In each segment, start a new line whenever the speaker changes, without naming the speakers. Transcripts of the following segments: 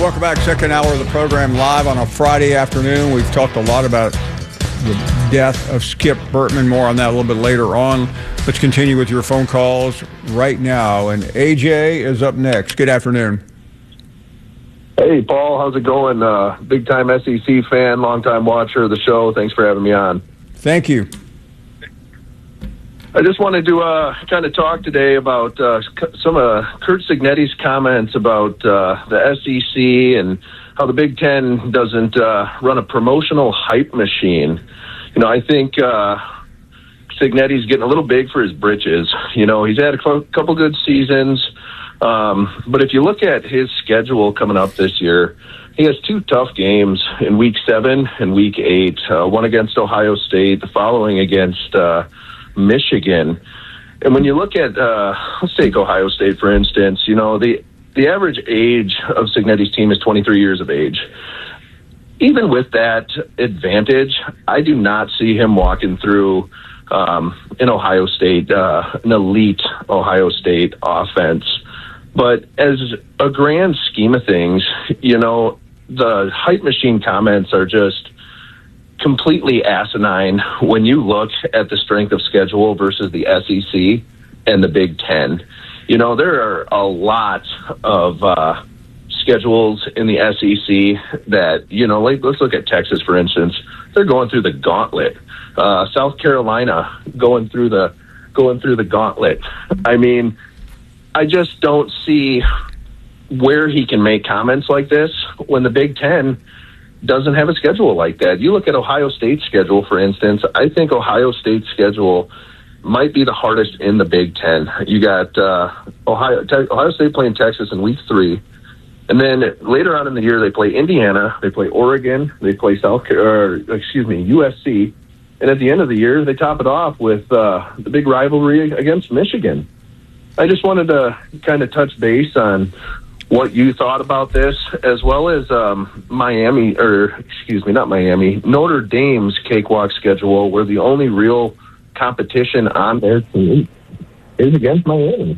welcome back. Second hour of the program live on a Friday afternoon. We've talked a lot about the death of Skip Bertman. More on that a little bit later on. Let's continue with your phone calls right now. And AJ is up next. Good afternoon.
Hey, Paul. How's it going? Big-time SEC fan, long-time watcher of the show. Thanks for having me on.
Thank you.
I just wanted to kind of talk today about some of Curt Cignetti's comments about the SEC and how the Big Ten doesn't run a promotional hype machine. You know, I think Cignetti's getting a little big for his britches. You know, he's had a couple good seasons, but if you look at his schedule coming up this year, he has two tough games in Week 7 and Week 8, one against Ohio State, the following against Michigan. And when you look at, let's take Ohio State, for instance, you know, the average age of Cignetti's team is 23 years of age. Even with that advantage, I do not see him walking through an Ohio State, an elite Ohio State offense. But as a grand scheme of things, you know, the hype machine comments are just completely asinine when you look at the strength of schedule versus the SEC and the Big Ten. You know, there are a lot of schedules in the SEC that, you know, like, let's look at Texas, for instance. They're going through the gauntlet. South Carolina going through the gauntlet. I mean, I just don't see where he can make comments like this when the Big Ten doesn't have a schedule like that. You look at Ohio State's schedule, for instance. I think Ohio State's schedule might be the hardest in the Big Ten. You got Ohio State playing Texas in Week 3, and then later on in the year they play Indiana, they play Oregon, they play USC, and at the end of the year they top it off with the big rivalry against Michigan. I just wanted to kind of touch base on what you thought about this, as well as Notre Dame's cakewalk schedule, where the only real competition on their team is against Miami.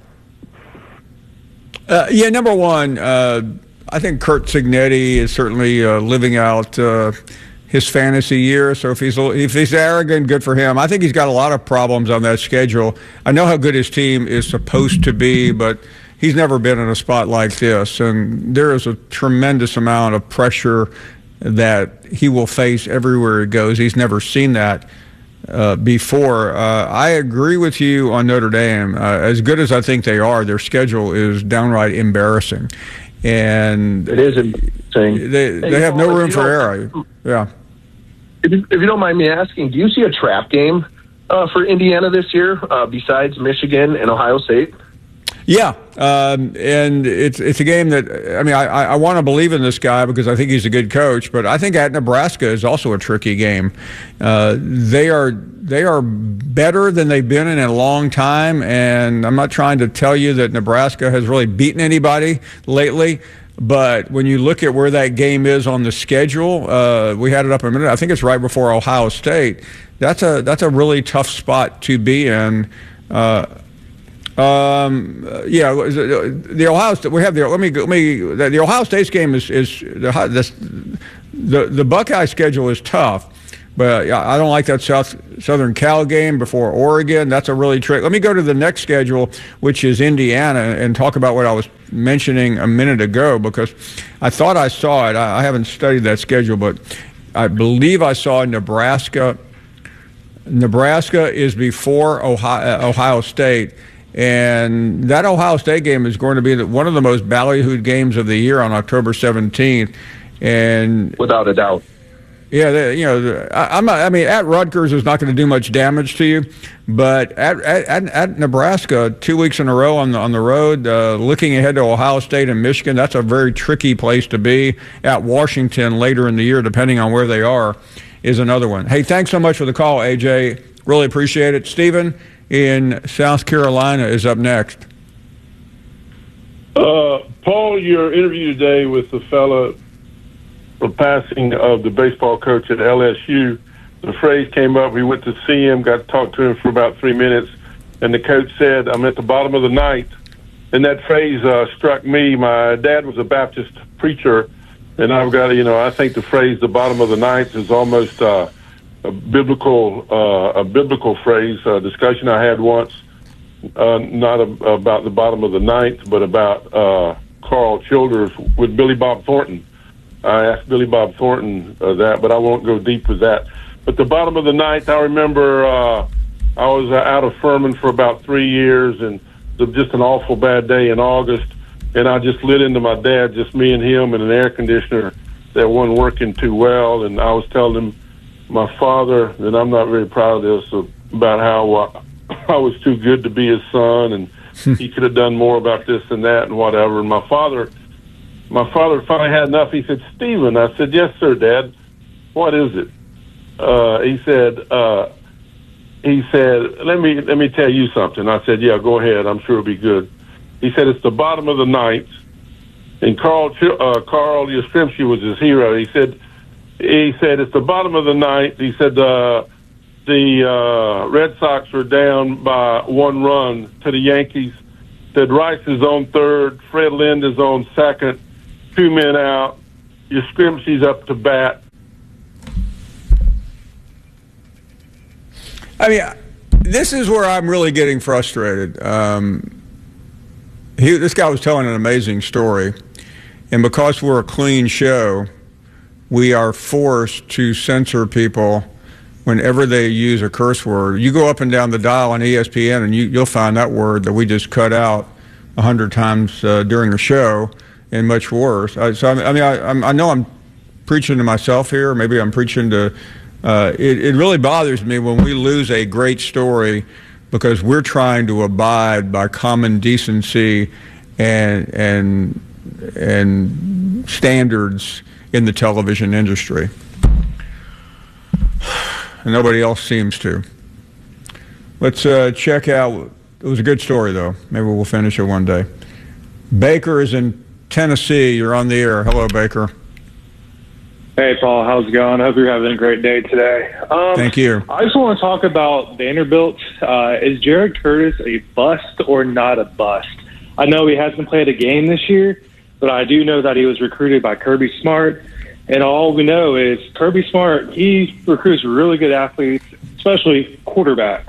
Number one, I think Curt Cignetti is certainly living out his fantasy year. So if he's arrogant, good for him. I think he's got a lot of problems on that schedule. I know how good his team is supposed to be, but he's never been in a spot like this, and there is a tremendous amount of pressure that he will face everywhere he goes. He's never seen that before. I agree with you on Notre Dame. As good as I think they are, their schedule is downright embarrassing. And
it is embarrassing.
They have no room for error. Yeah.
If you don't mind me asking, do you see a trap game for Indiana this year besides Michigan and Ohio State?
Yeah, and it's a game that, I mean, I want to believe in this guy because I think he's a good coach, but I think at Nebraska is also a tricky game. They are better than they've been in a long time, and I'm not trying to tell you that Nebraska has really beaten anybody lately, but when you look at where that game is on the schedule, we had it up a minute. I think it's right before Ohio State. That's a really tough spot to be in. The Ohio State. We have the Ohio State's game is the Buckeye schedule is tough, but I don't like that Southern Cal game before Oregon. That's a really trick. Let me go to the next schedule, which is Indiana, and talk about what I was mentioning a minute ago, because I thought I saw it. I haven't studied that schedule, but I believe I saw Nebraska. Nebraska is before Ohio State. And that Ohio State game is going to be one of the most ballyhooed games of the year on October 17th. And
without a doubt.
Yeah, at Rutgers is not going to do much damage to you, but at Nebraska, 2 weeks in a row on the road, looking ahead to Ohio State and Michigan, that's a very tricky place to be. At Washington later in the year, depending on where they are, is another one. Hey, thanks so much for the call, AJ. Really appreciate it. Stephen in South Carolina is up next.
Paul, your interview today with the fella for passing of the baseball coach at LSU, the phrase came up. We went to see him, got to talk to him for about 3 minutes, and the coach said, "I'm at the bottom of the ninth." And that phrase struck me. My dad was a Baptist preacher, and I've got to, I think the phrase "the bottom of the ninth" is almost a biblical phrase. A discussion I had once, not about the bottom of the ninth, but about Carl Childers with Billy Bob Thornton. I asked Billy Bob Thornton that, but I won't go deep with that. But the bottom of the ninth, I remember I was out of Furman for about 3 years, and just an awful bad day in August, and I just lit into my dad, just me and him, and an air conditioner that wasn't working too well, and I was telling him, my father, and I'm not very proud of this, about how I was too good to be his son, and he could have done more about this and that and whatever. And my father finally had enough. He said, "Stephen," I said, "Yes, sir, Dad. What is it?" He said, let me tell you something. I said, "Yeah, go ahead. I'm sure it'll be good." He said, "It's the bottom of the ninth." And Carl Yastrzemski was his hero. He said, "It's the bottom of the ninth." He said, the Red Sox were down by 1 run to the Yankees. Said Rice is on third, Fred Lind is on second, 2 men out. Yastrzemski's up to bat.
I mean, this is where I'm really getting frustrated. This guy was telling an amazing story, and because we're a clean show, we are forced to censor people whenever they use a curse word. You go up and down the dial on ESPN, and you'll find that word that we just cut out 100 times during the show, and much worse. I know I'm preaching to myself here. Maybe I'm preaching to. It really bothers me when we lose a great story because we're trying to abide by common decency and standards in the television industry. And nobody else seems to. Let's check out. It was a good story, though. Maybe we'll finish it one day. Baker is in Tennessee. You're on the air. Hello, Baker.
Hey, Paul. How's it going? I hope you're having a great day today.
Thank you.
I just want to talk about Vanderbilt. Is Jared Curtis a bust or not a bust? I know he hasn't played a game this year, but I do know that he was recruited by Kirby Smart. And all we know is Kirby Smart, he recruits really good athletes, especially quarterbacks.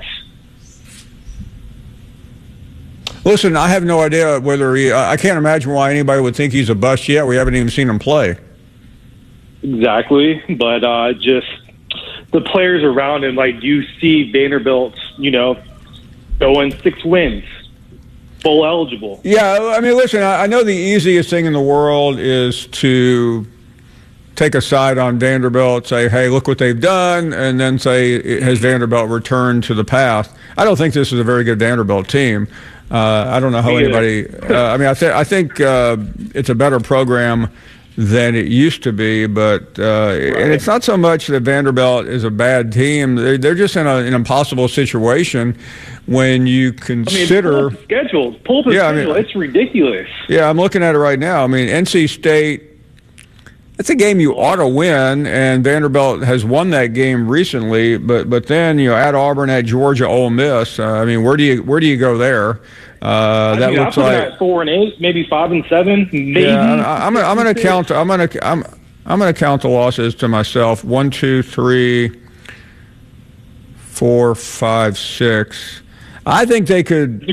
Listen, I have no idea whether I can't imagine why anybody would think he's a bust yet. We haven't even seen him play.
Exactly. But just the players around him, like you see Vanderbilt, going 6 wins, bowl eligible. Yeah,
I mean, listen, I know the easiest thing in the world is to take a side on Vanderbilt, say, hey, look what they've done, and then say, has Vanderbilt returned to the past? I don't think this is a very good Vanderbilt team. I don't know how anybody I think it's a better program than it used to be, but and it's not so much that Vanderbilt is a bad team. They're just in an impossible situation when you consider
pull up the schedule. It's ridiculous.
Yeah, I'm looking at it right now. I mean, NC State, it's a game you ought to win, and Vanderbilt has won that game recently. But then at Auburn, at Georgia, Ole Miss. I mean, where do you go there? That looks like
at 4-8, maybe 5-7. Maybe.
Yeah, I'm going to count. I'm going to count the losses to myself. 1, 2, 3, 4, 5, 6. I think they could.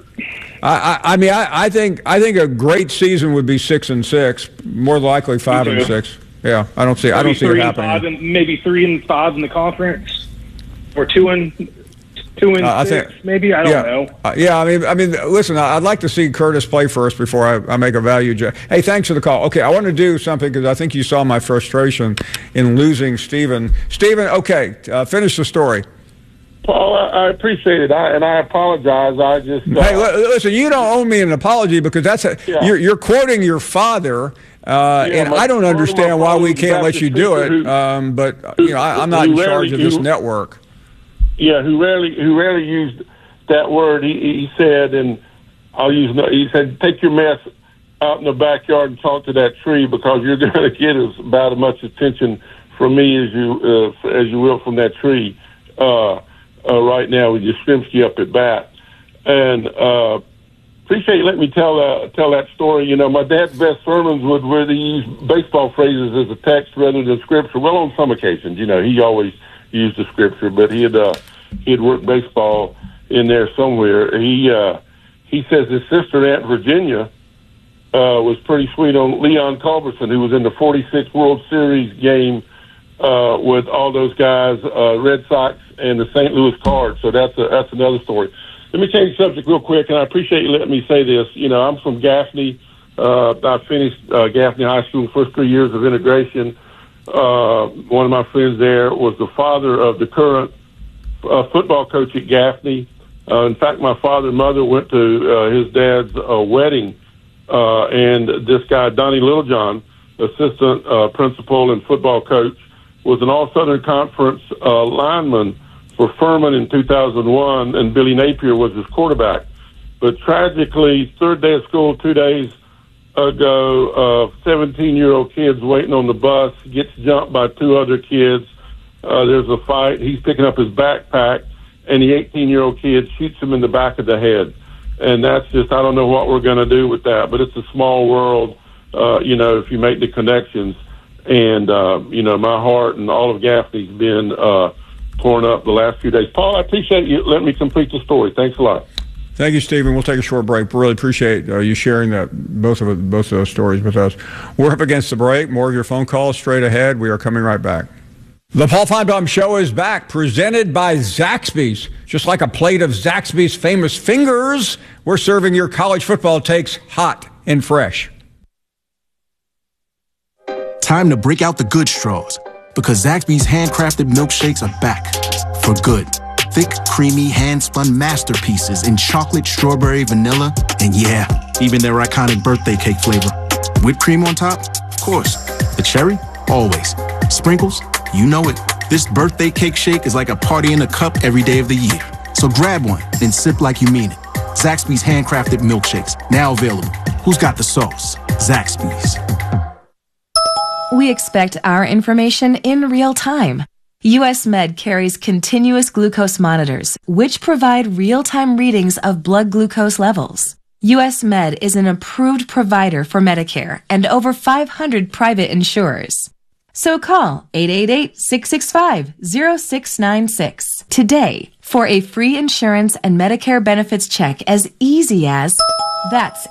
I think a great season would be 6-6. More likely 5-6. Yeah, I don't see it happening.
Maybe 3-5 in the conference, or 2-6. Maybe I don't know.
I mean, listen. I'd like to see Curtis play first before I make a value judge. Hey, thanks for the call. Okay, I want to do something because I think you saw my frustration in losing Stephen. Stephen, okay, finish the story.
Paul, I appreciate it, and I apologize. I just
hey, listen. You don't owe me an apology because you're quoting your father, and I don't understand why we can't let you do it. But I'm not in charge of this network.
Yeah, who rarely used that word. He said, and he said, take your mess out in the backyard and talk to that tree because you're going to get about as much attention from me as you will from that tree. Right now with Yastrzemski up at bat, and appreciate you letting me tell that story. You know, my dad's best sermons would where they use baseball phrases as a text rather than scripture. Well, on some occasions, you know, he always used the scripture, but he'd work baseball in there somewhere. He says his sister, Aunt Virginia, was pretty sweet on Leon Culberson, who was in the 46th World Series game with all those guys, Red Sox and the St. Louis Cards. So that's another story. Let me change the subject real quick, and I appreciate you letting me say this. You know, I'm from Gaffney. I finished Gaffney High School, first 3 years of integration. One of my friends there was the father of the current football coach at Gaffney. In fact, my father and mother went to his dad's wedding, and this guy, Donnie Littlejohn, assistant principal and football coach, was an All-Southern Conference lineman for Furman in 2001, and Billy Napier was his quarterback. But tragically, third day of school, 2 days ago, 17-year-old kid's waiting on the bus, gets jumped by two other kids. There's a fight. He's picking up his backpack, and the 18-year-old kid shoots him in the back of the head. And that's just, I don't know what we're going to do with that, but it's a small world, you know, if you make the connections. And, you know, my heart and all of Gaffney's been torn up the last few days. Paul, I appreciate you letting me complete the story. Thanks a lot.
Thank you, Stephen. We'll take a short break. Really appreciate you sharing both of those stories with us. We're up against the break. More of your phone calls straight ahead. We are coming right back. The Paul Finebaum Show is back, presented by Zaxby's. Just like a plate of Zaxby's famous fingers, we're serving your college football takes hot and fresh.
Time to break out the good straws, because Zaxby's handcrafted milkshakes are back for good. Thick, creamy, hand-spun masterpieces in chocolate, strawberry, vanilla, and yeah, even their iconic birthday cake flavor. Whipped cream on top? Of course. The cherry? Always. Sprinkles? You know it. This birthday cake shake is like a party in a cup every day of the year. So grab one and sip like you mean it. Zaxby's handcrafted milkshakes, now available. Who's got the sauce? Zaxby's.
We expect our information in real time. US Med carries continuous glucose monitors, which provide real-time readings of blood glucose levels. US Med is an approved provider for Medicare and over 500 private insurers. So call 888-665-0696 today for a free insurance and Medicare benefits check as easy as, that's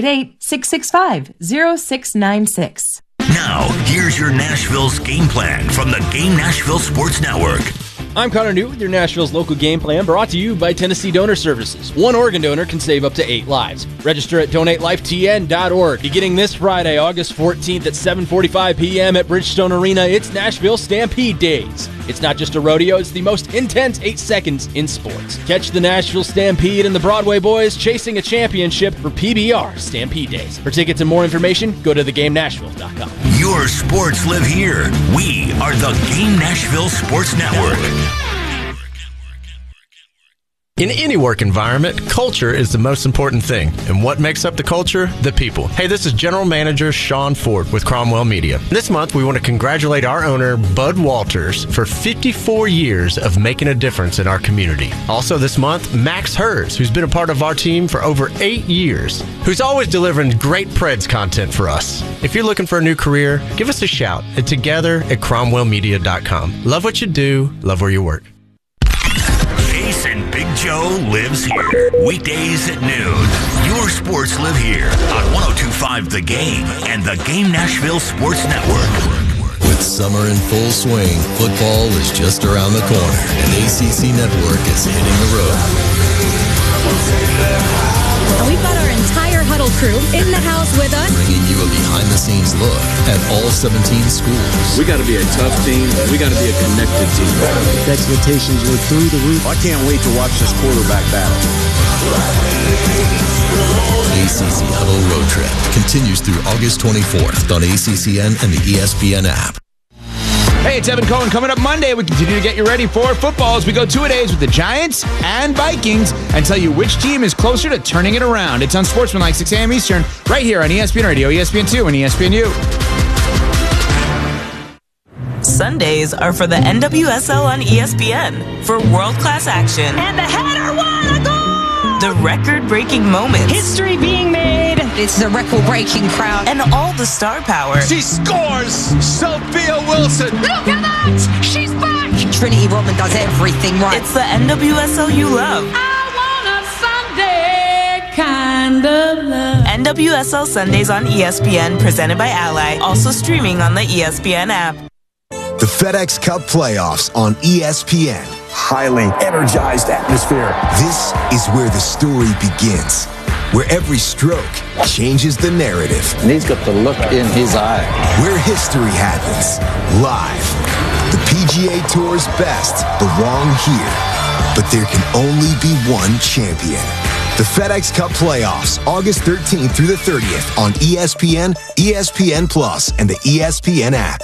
888-665-0696.
Now, here's your Nashville's game plan from the Game Nashville Sports Network.
I'm Connor Newt with your Nashville's local game plan, brought to you by Tennessee Donor Services. One organ donor can save up to 8 lives. Register at donatelifetn.org. Beginning this Friday, August 14th at 7:45 p.m. at Bridgestone Arena, it's Nashville Stampede Days. It's not just a rodeo, it's the most intense 8 seconds in sports. Catch the Nashville Stampede and the Broadway Boys chasing a championship for PBR Stampede Days. For tickets and more information, go to theGameNashville.com.
Your sports live here. We are the Game Nashville Sports Network.
In any work environment, culture is the most important thing. And what makes up the culture? The people. Hey, this is General Manager Sean Ford with Cromwell Media. This month, we want to congratulate our owner, Bud Walters, for 54 years of making a difference in our community. Also this month, Max Hers, who's been a part of our team for over 8 years, who's always delivering great Preds content for us. If you're looking for a new career, give us a shout at together@cromwellmedia.com. Love what you do, love where you work.
Ace and Big Joe lives here. Weekdays at noon. Your sports live here on 102.5 The Game and the Game Nashville Sports Network.
With summer in full swing, football is just around the corner, and ACC Network is hitting the road.
And we've got our entire Huddle crew in the house with us,
bringing you a behind-the-scenes look at all 17 schools.
We got to be a tough team. We got to be a connected team.
The expectations were through the roof.
I can't wait to watch this quarterback battle.
ACC Huddle Road Trip continues through August 24th on ACCN and the ESPN app.
Hey, it's Evan Cohen. Coming up Monday, we continue to get you ready for football as we go 2-a-days with the Giants and Vikings and tell you which team is closer to turning it around. It's on Sportsmanlike, 6 a.m. Eastern, right here on ESPN Radio, ESPN2, and ESPNU.
Sundays are for the NWSL on ESPN for world-class action.
And the header won a goal!
the record-breaking moments.
History being made.
It's a record-breaking crowd.
And all the star power.
She scores! Sophia Wilson!
Look at that! She's back! Trinity Rodman does everything right.
It's the NWSL you love.
Kind of love.
NWSL Sundays on ESPN, presented by Ally. Also streaming on the ESPN app.
The FedEx Cup playoffs on ESPN.
Highly energized atmosphere.
This is where the story begins, where every stroke changes the narrative.
And he's got the look in his eye.
Where history happens, live. The PGA Tour's best belong here, but there can only be one champion. The FedEx Cup playoffs, August 13th through the 30th on ESPN, ESPN Plus, and the ESPN app.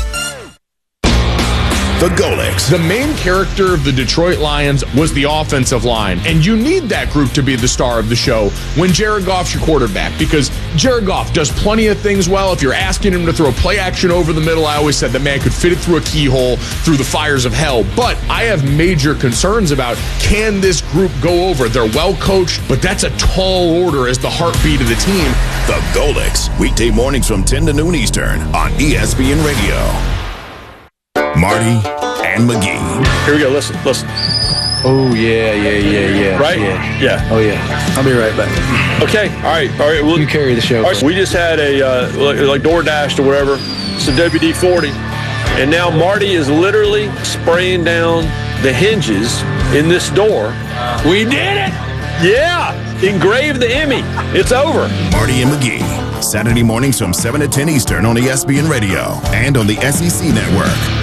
The Golics.
The main character of the Detroit Lions was the offensive line, and you need that group to be the star of the show when Jared Goff's your quarterback, because Jared Goff does plenty of things well. If you're asking him to throw play action over the middle, I always said the man could fit it through a keyhole, through the fires of hell. But I have major concerns about, can this group go over? They're well coached, but that's a tall order as the heartbeat of the team.
The Golics, weekday mornings from 10 to noon Eastern on ESPN Radio. Marty and McGee.
Here we go. Listen.
Oh, yeah.
Right?
Yeah. Oh, yeah. I'll be right back.
Okay. All right. We'll,
you carry the show.
All right, so we just had a, like DoorDash or whatever. It's a WD-40. And now Marty is literally spraying down the hinges in this door. We did it! Yeah! Engrave the Emmy. It's over.
Marty and McGee. Saturday mornings from 7 to 10 Eastern on ESPN Radio and on the SEC Network.